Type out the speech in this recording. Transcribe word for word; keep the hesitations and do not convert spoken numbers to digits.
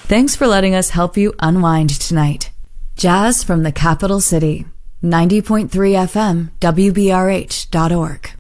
Thanks for letting us help you unwind tonight. Jazz from the capital city. ninety point three F M, W B R H dot org.